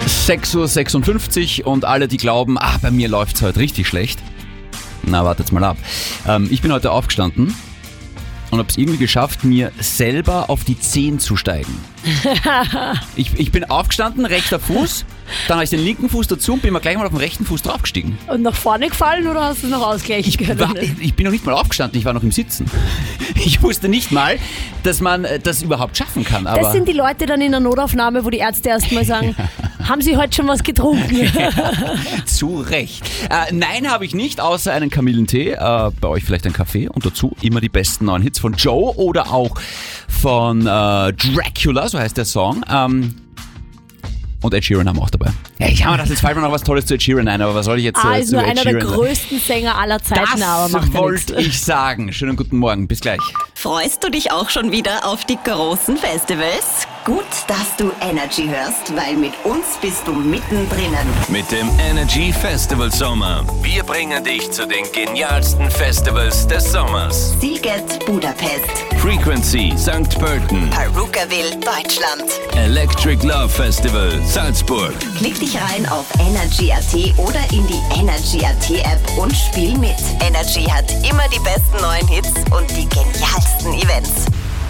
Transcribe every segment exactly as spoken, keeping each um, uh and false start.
sechs Uhr sechsundfünfzig und alle, die glauben, ah, bei mir läuft es heute richtig schlecht. Na, wartet's mal ab. Ähm, ich bin heute aufgestanden und habe es irgendwie geschafft, mir selber auf die Zehen zu steigen. ich, ich bin aufgestanden, rechter Fuß, dann habe ich den linken Fuß dazu und bin mir gleich mal auf den rechten Fuß draufgestiegen. Und nach vorne gefallen oder hast du es noch ausgleichen können? War, ich, ich bin noch nicht mal aufgestanden, ich war noch im Sitzen. Ich wusste nicht mal, dass man das überhaupt schaffen kann. Aber das sind die Leute dann in der Notaufnahme, wo die Ärzte erstmal sagen, haben Sie heute schon was getrunken? Zu Recht. Äh, nein, habe ich nicht, außer einen Kamillentee. Äh, bei euch vielleicht ein Kaffee und dazu immer die besten neuen Hits von Joe oder auch von äh, Dracula, so heißt der Song. Ähm, und Ed Sheeran haben wir auch dabei. Ja, ich habe mir das, jetzt fällt mir noch was Tolles zu Ed Sheeran ein, aber was soll ich jetzt Ah, äh, ist zu nur Ed einer Sheeran der sagen? größten Sänger aller Zeiten, Das aber macht ja wollte nichts. ich sagen. Schönen guten Morgen, bis gleich. Freust du dich auch schon wieder auf die großen Festivals? Gut, dass du Energy hörst, weil mit uns bist du mittendrin. Mit dem Energy Festival Sommer. Wir bringen dich zu den genialsten Festivals des Sommers. Seagate Budapest, Frequency Sankt Pölten, Perukaville Deutschland. Electric Love Festival Salzburg. Klick dich rein auf Energy Punkt a t oder in die Energy Punkt a t App und spiel mit. Energy hat immer die besten neuen Hits und die genialsten Events.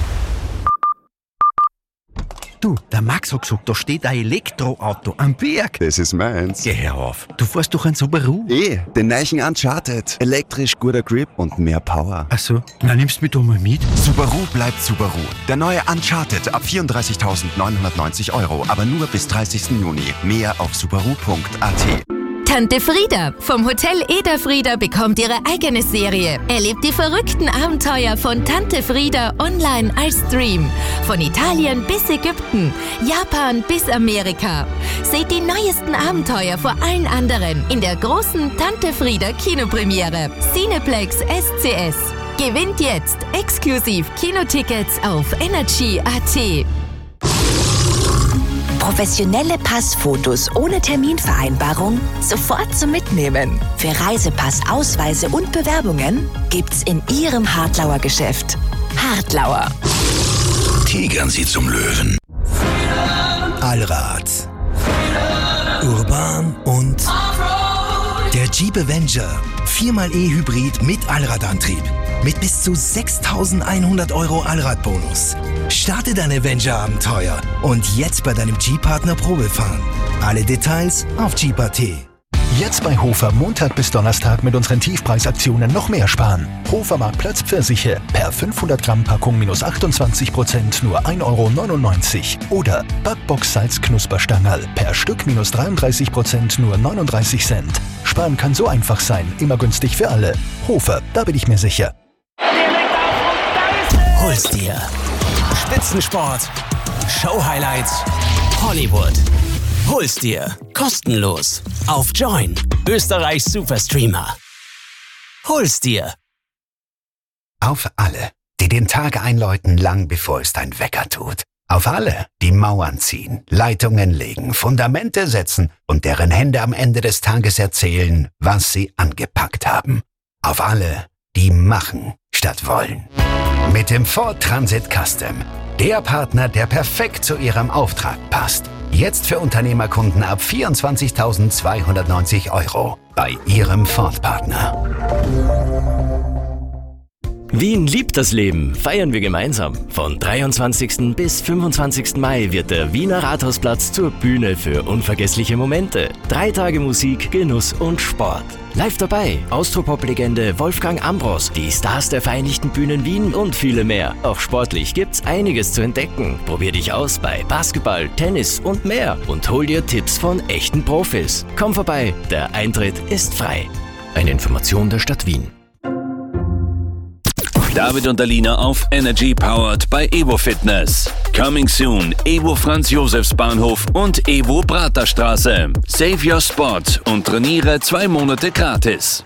Du, der Max hat gesagt, da steht ein Elektroauto am Berg. Das ist meins. Geh her auf. Du fährst doch ein Subaru. Eh, den neuen Uncharted. Elektrisch, guter Grip und mehr Power. Ach so, na nimmst du mich doch mal mit. Subaru bleibt Subaru. Der neue Uncharted ab vierunddreißigtausendneunhundertneunzig Euro, aber nur bis dreißigsten Juni. Mehr auf subaru punkt a t. Tante Frieda vom Hotel Eder Frieda bekommt ihre eigene Serie. Erlebt die verrückten Abenteuer von Tante Frieda online als Stream. Von Italien bis Ägypten, Japan bis Amerika. Seht die neuesten Abenteuer vor allen anderen in der großen Tante Frieda Kinopremiere. Cineplex S C S. Gewinnt jetzt exklusiv Kinotickets auf energy punkt a t. Professionelle Passfotos ohne Terminvereinbarung sofort zum Mitnehmen. Für Reisepass, Ausweise und Bewerbungen gibt's in Ihrem Hartlauer Geschäft. Hartlauer. Tigern Sie zum Löwen. Allrad. Urban und der Jeep Avenger. viermal E-Hybrid mit Allradantrieb. Mit bis zu sechstausendeinhundert Euro Allradbonus. Starte dein Avenger-Abenteuer und jetzt bei deinem Jeep-Partner Probe fahren. Alle Details auf Jeep punkt a t. Jetzt bei Hofer Montag bis Donnerstag mit unseren Tiefpreisaktionen noch mehr sparen. Hofer Marktplatz Pfirsiche. Per fünfhundert Gramm Packung minus achtundzwanzig Prozent nur ein Euro neunundneunzig. Oder Backbox Salz Knusperstangerl. Per Stück minus dreiunddreißig Prozent nur neununddreißig Cent. Sparen kann so einfach sein. Immer günstig für alle. Hofer, da bin ich mir sicher. Hol's dir. Spitzensport, Show-Highlights, Hollywood. Hol's dir. Kostenlos. Auf Join. Österreichs Superstreamer. Hol's dir. Auf alle, die den Tag einläuten, lang bevor es dein Wecker tut. Auf alle, die Mauern ziehen, Leitungen legen, Fundamente setzen und deren Hände am Ende des Tages erzählen, was sie angepackt haben. Auf alle, die machen statt wollen. Mit dem Ford Transit Custom. Der Partner, der perfekt zu Ihrem Auftrag passt. Jetzt für Unternehmerkunden ab vierundzwanzigtausendzweihundertneunzig Euro bei Ihrem Ford-Partner. Wien liebt das Leben, feiern wir gemeinsam. Von dreiundzwanzigsten bis fünfundzwanzigsten Mai wird der Wiener Rathausplatz zur Bühne für unvergessliche Momente. Drei Tage Musik, Genuss und Sport. Live dabei Austropop-Legende Wolfgang Ambros, die Stars der Vereinigten Bühnen Wien und viele mehr. Auch sportlich gibt's einiges zu entdecken. Probier dich aus bei Basketball, Tennis und mehr und hol dir Tipps von echten Profis. Komm vorbei, der Eintritt ist frei. Eine Information der Stadt Wien. David und Alina auf Energy powered bei Evo Fitness. Coming soon, Evo Franz-Josefs-Bahnhof und Evo Praterstraße. Save your spot und trainiere zwei Monate gratis.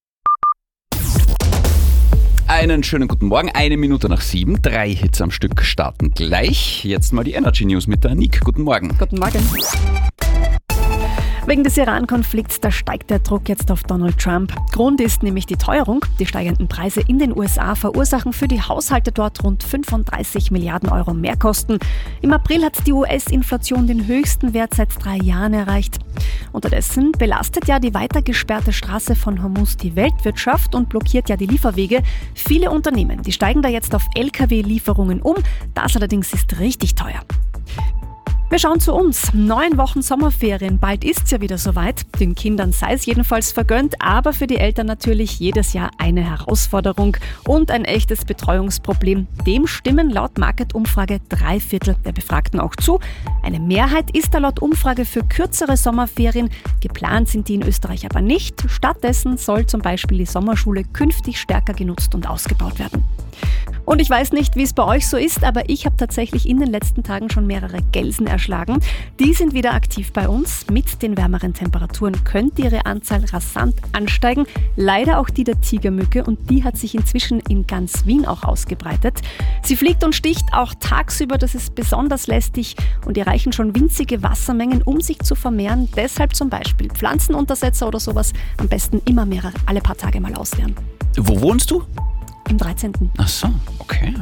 Einen schönen guten Morgen, eine Minute nach sieben. Drei Hits am Stück starten gleich. Jetzt mal die Energy News mit der Nick. Guten Morgen. Guten Morgen. Wegen des Iran-Konflikts, da steigt der Druck jetzt auf Donald Trump. Grund ist nämlich die Teuerung. Die steigenden Preise in den U S A verursachen für die Haushalte dort rund fünfunddreißig Milliarden Euro Mehrkosten. Im April hat die U S-Inflation den höchsten Wert seit drei Jahren erreicht. Unterdessen belastet ja die weiter gesperrte Straße von Hormuz die Weltwirtschaft und blockiert ja die Lieferwege. Viele Unternehmen, die steigen da jetzt auf L K W-Lieferungen um. Das allerdings ist richtig teuer. Wir schauen zu uns. Neun Wochen Sommerferien. Bald ist's ja wieder soweit. Den Kindern sei es jedenfalls vergönnt, aber für die Eltern natürlich jedes Jahr eine Herausforderung und ein echtes Betreuungsproblem. Dem stimmen laut Market-Umfrage drei Viertel der Befragten auch zu. Eine Mehrheit ist da laut Umfrage für kürzere Sommerferien. Geplant sind die in Österreich aber nicht. Stattdessen soll zum Beispiel die Sommerschule künftig stärker genutzt und ausgebaut werden. Und ich weiß nicht, wie es bei euch so ist, aber ich habe tatsächlich in den letzten Tagen schon mehrere Gelsen erschlagen. Die sind wieder aktiv bei uns. Mit den wärmeren Temperaturen könnte ihre Anzahl rasant ansteigen. Leider auch die der Tigermücke und die hat sich inzwischen in ganz Wien auch ausgebreitet. Sie fliegt und sticht auch tagsüber, das ist besonders lästig und ihr reichen schon winzige Wassermengen, um sich zu vermehren. Deshalb zum Beispiel Pflanzenuntersetzer oder sowas am besten immer mehrere, alle paar Tage mal ausleeren. Wo wohnst du? Im dreizehnten Ach so, okay.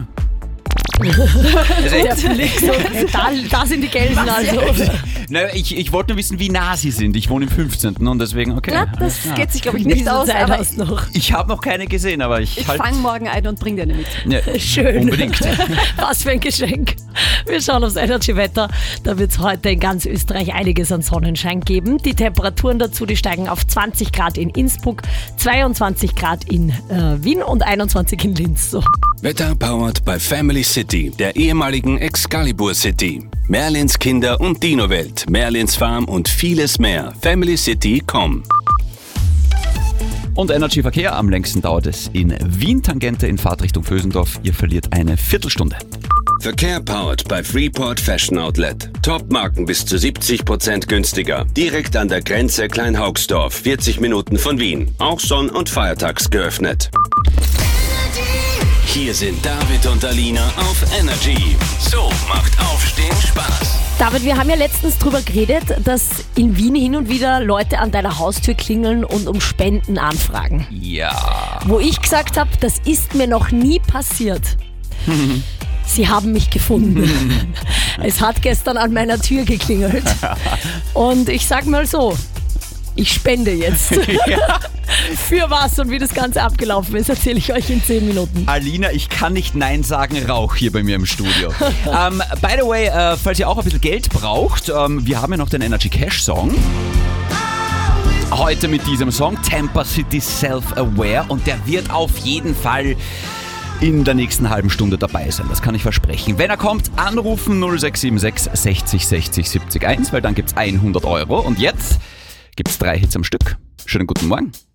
Der Blick so, da, da sind die Gelsen also. Na, ich, ich wollte nur wissen, wie nah sie sind. Ich wohne im fünfzehnten und deswegen, okay. Ja, das geht sich, glaube ich, nicht aus. Zeit Aber hast noch. Ich habe noch keine gesehen, aber ich ich halt... fange morgen ein und bring dir eine mit. Ja, Schön. Unbedingt. Was für ein Geschenk. Wir schauen aufs Energy-Wetter. Da wird es heute in ganz Österreich einiges an Sonnenschein geben. Die Temperaturen dazu, die steigen auf zwanzig Grad in Innsbruck, zweiundzwanzig Grad in äh, Wien und einundzwanzig in Linz. So. Wetter powered by Family City, der ehemaligen Excalibur City. Merlins Kinder- und Dino-Welt, Merlins Farm und vieles mehr. family city punkt com. Und Energy-Verkehr, am längsten dauert es in Wien, Tangente in Fahrtrichtung Vösendorf. Ihr verliert eine Viertelstunde. Verkehr powered by Freeport Fashion Outlet. Top-Marken bis zu siebzig Prozent günstiger. Direkt an der Grenze Kleinhaugsdorf, vierzig Minuten von Wien. Auch sonn- und feiertags geöffnet. Hier sind David und Alina auf Energy. So macht Aufstehen Spaß. David, wir haben ja letztens drüber geredet, dass in Wien hin und wieder Leute an deiner Haustür klingeln und um Spenden anfragen. Ja. Wo ich gesagt habe, das ist mir noch nie passiert. Sie haben mich gefunden. Es hat gestern an meiner Tür geklingelt. Und ich sag mal so, ich spende jetzt. Ja. Für was und wie das Ganze abgelaufen ist, erzähle ich euch in zehn Minuten. Alina, ich kann nicht Nein sagen, Rauch hier bei mir im Studio. ähm, by the way, äh, falls ihr auch ein bisschen Geld braucht, ähm, wir haben ja noch den Energy Cash Song. Heute mit diesem Song, Tampa City Self-Aware, und der wird auf jeden Fall in der nächsten halben Stunde dabei sein. Das kann ich versprechen. Wenn er kommt, anrufen null sechs sieben sechs sechzig sechzig siebzig eins, weil dann gibt's hundert Euro. Und jetzt gibt's drei Hits am Stück. Schönen guten Morgen.